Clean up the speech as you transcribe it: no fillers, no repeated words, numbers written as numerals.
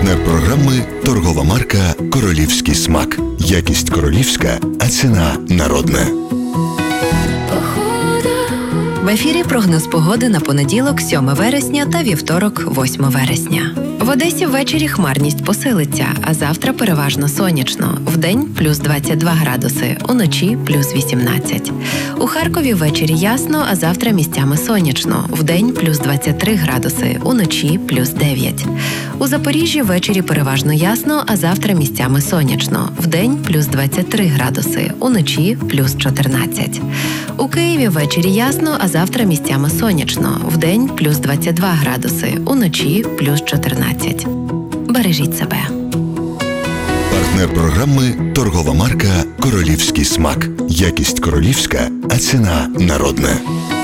Партнер програми – торгова марка «Королівський смак». Якість королівська, а ціна народна. В ефірі прогноз погоди на понеділок, 7 вересня та вівторок, 8 вересня. В Одесі ввечері хмарність посилиться, а завтра переважно сонячно. Вдень – плюс 22 градуси, уночі – плюс 18. У Харкові ввечері ясно, а завтра місцями сонячно. Вдень – плюс 23 градуси, уночі – плюс 9. У Запоріжжі ввечері переважно ясно, а завтра місцями сонячно. Вдень – плюс 23 градуси, уночі – плюс 14. У Києві ввечері ясно, а завтра місцями сонячно. Вдень – плюс 22 градуси, уночі – плюс 14. Бережіть себе. Партнер програми – торгова марка «Королівський смак». Якість королівська, а ціна народна.